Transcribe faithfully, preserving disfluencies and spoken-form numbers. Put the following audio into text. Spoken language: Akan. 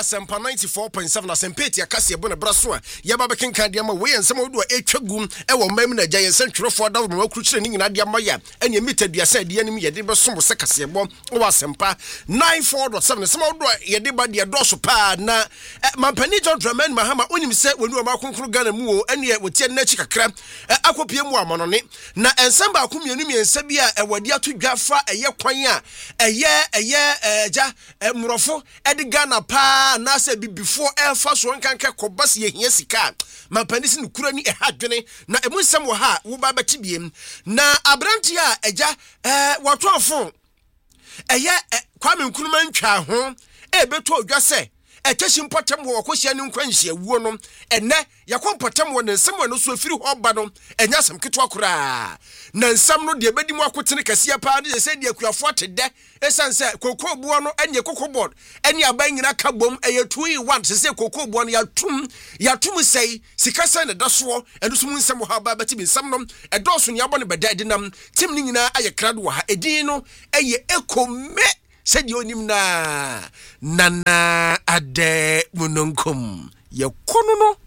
Asempa ninety-four point seven Asempa ti akase ebo na braso a ye ba bekenkan de ma we ensem odo etwa gum e wo mam na gya yensen twrefo da wo akrukyire ni nyina de ma ya ene mita duasa de anim ye de besom se kase ebo wo Asempa ninety-four point seven sem odo ye de ba de doso pa na mampani John Dramani Mahama onim se wonu ma konkro Ghana mu o ene ye wotie na chi kakra akopie mu amonone na ensem ba akomienu miensa bi a ewade atodwa fa eye kwan a eye eye eja murofo edi Ghana pa na se bi before elfa so nkanka kobas ye hia sika mampani se nukura ni ehadwene na emu nsem wo ha wo ba beti biem na abranti a eja eh watofo eye Kwame Nkrumah ntwa ho e beto odwa se ekeshi mpotem wo kohyia ne nkwanhia wuo no enne yakompotem wo ne nsem wo no so afiri ho ba no enya sam ketwa kora na nsam no de bedi mu akotene kase pa de se de akuafo tede esanse kokko buo no enye kokko board ene aban nyina ka bom eye two in one se se kokko buo no yatum yatum sei sikasa ne daso enu so mu nsem ho ba beti bi nsam no edoso ne abo ne beda dinam tim ni nyina aye krado wa ha edin no eye ekome said you nim na nana ade munonkum ye kono no